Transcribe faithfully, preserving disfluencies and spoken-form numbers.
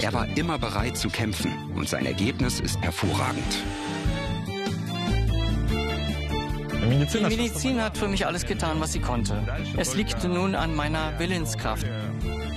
Er war immer bereit zu kämpfen und sein Ergebnis ist hervorragend. Die Medizin hat für mich alles getan, was sie konnte. Es liegt nun an meiner Willenskraft.